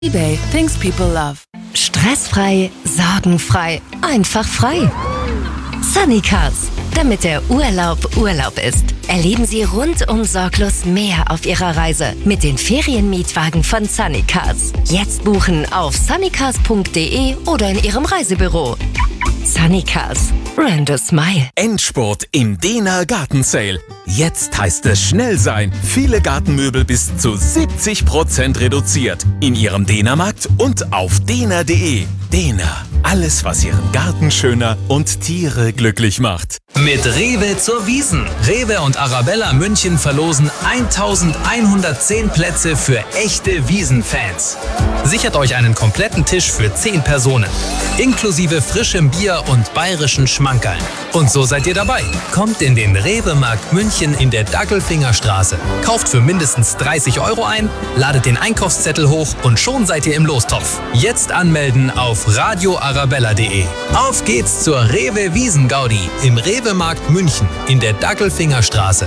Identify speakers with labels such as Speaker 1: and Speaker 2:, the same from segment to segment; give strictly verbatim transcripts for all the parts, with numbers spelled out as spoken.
Speaker 1: eBay, things people love.
Speaker 2: Stressfrei, sorgenfrei, einfach frei. Sunny Cars, damit der Urlaub Urlaub ist. Erleben Sie rundum sorglos mehr auf Ihrer Reise mit den Ferienmietwagen von Sunny Cars. Jetzt buchen auf sunnycars punkt de oder in Ihrem Reisebüro. Sunny Cars, rent a smile.
Speaker 3: Endspurt im Dehner Garten Sale. Jetzt heißt es schnell sein. Viele Gartenmöbel bis zu siebzig Prozent reduziert. In Ihrem Dehnermarkt und auf dehner punkt de. Dehner. Alles, was Ihren Garten schöner und Tiere glücklich macht.
Speaker 4: Mit Rewe zur Wiesn. Rewe und Arabella München verlosen eintausendeinhundertzehn Plätze für echte Wiesn-Fans. Sichert euch einen kompletten Tisch für zehn Personen. Inklusive frischem Bier und bayerischen Schmankerln. Und so seid ihr dabei. Kommt in den Rewe-Markt München in der Dackelfingerstraße. Kauft für mindestens dreißig Euro ein, ladet den Einkaufszettel hoch und schon seid ihr im Lostopf. Jetzt anmelden auf radio arabella punkt de. Auf geht's zur Rewe Wiesn-Gaudi im Rewe-Markt München in der Dackelfingerstraße.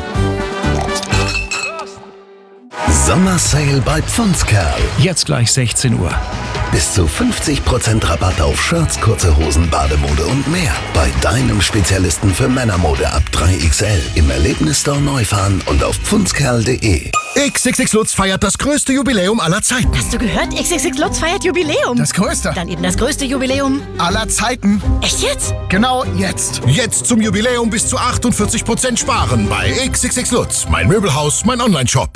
Speaker 5: Sommersale bei Pfundskerl.
Speaker 6: Jetzt gleich sechzehn Uhr.
Speaker 5: Bis zu fünfzig Prozent Rabatt auf Shirts, kurze Hosen, Bademode und mehr. Bei deinem Spezialisten für Männermode ab drei X L. Im Erlebnisstore Neufahren und auf pfundskerl punkt de.
Speaker 7: X X X Lutz feiert das größte Jubiläum aller Zeiten.
Speaker 8: Hast du gehört? X X X Lutz feiert Jubiläum.
Speaker 7: Das größte.
Speaker 8: Dann eben das größte Jubiläum
Speaker 7: aller Zeiten.
Speaker 8: Echt jetzt?
Speaker 7: Genau jetzt. Jetzt zum Jubiläum bis zu achtundvierzig Prozent sparen bei X X X Lutz. Mein Möbelhaus, mein Onlineshop.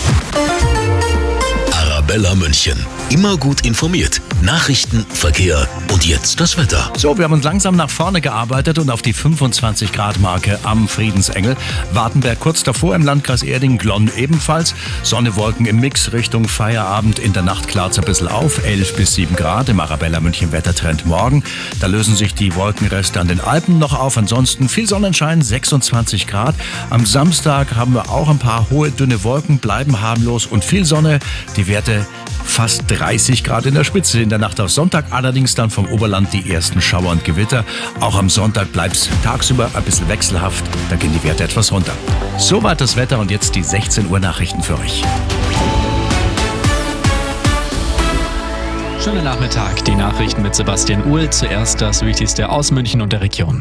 Speaker 5: Arabella München. Immer gut informiert. Nachrichten, Verkehr und jetzt das Wetter.
Speaker 6: So, wir haben uns langsam nach vorne gearbeitet und auf die fünfundzwanzig Grad Marke am Friedensengel. Wartenberg kurz davor, im Landkreis Erding, Glonn ebenfalls. Sonne, Wolken im Mix Richtung Feierabend. In der Nacht klart's ein bisschen auf. elf bis sieben Grad im Arabella München Wettertrend morgen. Da lösen sich die Wolkenreste an den Alpen noch auf. Ansonsten viel Sonnenschein, sechsundzwanzig Grad. Am Samstag haben wir auch ein paar hohe, dünne Wolken, bleiben harmlos und viel Sonne. Die Werte fast dreißig Grad in der Spitze. In der Nacht auf Sonntag allerdings dann vom Oberland die ersten Schauer und Gewitter. Auch am Sonntag bleibt's tagsüber ein bisschen wechselhaft. Da gehen die Werte etwas runter. Soweit das Wetter und jetzt die sechzehn Uhr Nachrichten für euch.
Speaker 9: Schönen Nachmittag. Die Nachrichten mit Sebastian Uhl. Zuerst das Wichtigste aus München und der Region.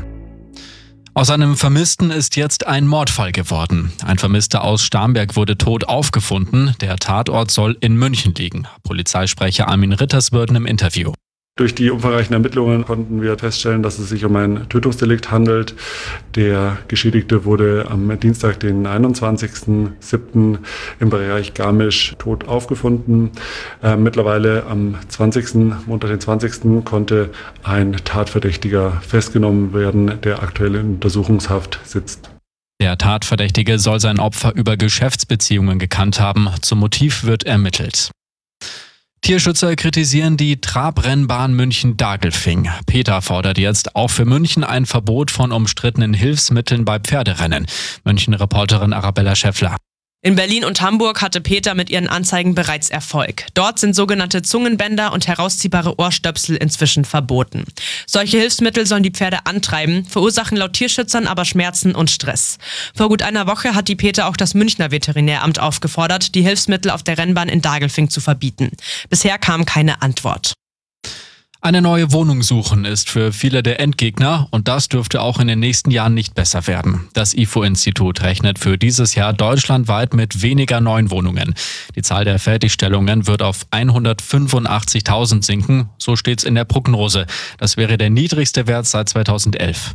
Speaker 9: Aus einem Vermissten ist jetzt ein Mordfall geworden. Ein Vermisster aus Starnberg wurde tot aufgefunden. Der Tatort soll in München liegen. Polizeisprecher Armin Ritterswürden im Interview.
Speaker 10: Durch die umfangreichen Ermittlungen konnten wir feststellen, dass es sich um ein Tötungsdelikt handelt. Der Geschädigte wurde am Dienstag, den einundzwanzigsten siebten im Bereich Garmisch tot aufgefunden. Äh, mittlerweile am zwanzigsten, Montag den zwanzigsten konnte ein Tatverdächtiger festgenommen werden, der aktuell in Untersuchungshaft sitzt.
Speaker 9: Der Tatverdächtige soll sein Opfer über Geschäftsbeziehungen gekannt haben. Zum Motiv wird ermittelt. Tierschützer kritisieren die Trabrennbahn München-Dagelfing. Peter fordert jetzt auch für München ein Verbot von umstrittenen Hilfsmitteln bei Pferderennen. München-Reporterin Arabella Schäffler.
Speaker 11: In Berlin und Hamburg hatte Peter mit ihren Anzeigen bereits Erfolg. Dort sind sogenannte Zungenbänder und herausziehbare Ohrstöpsel inzwischen verboten. Solche Hilfsmittel sollen die Pferde antreiben, verursachen laut Tierschützern aber Schmerzen und Stress. Vor gut einer Woche hat die Peter auch das Münchner Veterinäramt aufgefordert, die Hilfsmittel auf der Rennbahn in Dagelfing zu verbieten. Bisher kam keine Antwort.
Speaker 9: Eine neue Wohnung suchen ist für viele der Endgegner und das dürfte auch in den nächsten Jahren nicht besser werden. Das I F O-Institut rechnet für dieses Jahr deutschlandweit mit weniger neuen Wohnungen. Die Zahl der Fertigstellungen wird auf hundertfünfundachtzigtausend sinken, so steht's in der Prognose. Das wäre der niedrigste Wert seit zweitausendelf.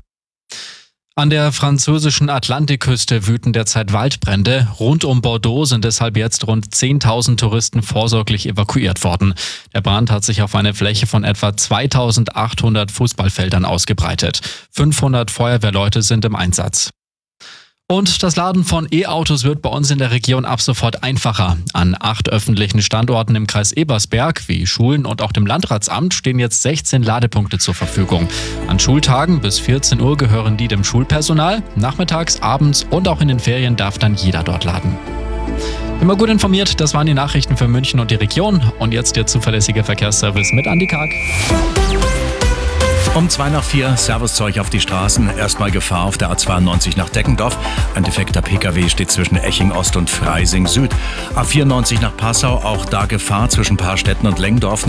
Speaker 9: An der französischen Atlantikküste wüten derzeit Waldbrände. Rund um Bordeaux sind deshalb jetzt rund zehntausend Touristen vorsorglich evakuiert worden. Der Brand hat sich auf eine Fläche von etwa zweitausendachthundert Fußballfeldern ausgebreitet. fünfhundert Feuerwehrleute sind im Einsatz. Und das Laden von E-Autos wird bei uns in der Region ab sofort einfacher. An acht öffentlichen Standorten im Kreis Ebersberg, wie Schulen und auch dem Landratsamt, stehen jetzt sechzehn Ladepunkte zur Verfügung. An Schultagen bis vierzehn Uhr gehören die dem Schulpersonal. Nachmittags, abends und auch in den Ferien darf dann jeder dort laden. Immer gut informiert, das waren die Nachrichten für München und die Region. Und jetzt der zuverlässige Verkehrsservice mit Andi Karg.
Speaker 6: Um zwei nach vier, Servuszeug auf die Straßen. Erstmal Gefahr auf der A zweiundneunzig nach Deckendorf. Ein defekter Pkw steht zwischen Eching Ost und Freising Süd. A vierundneunzig nach Passau, auch da Gefahr zwischen Paarstetten und Lengdorf.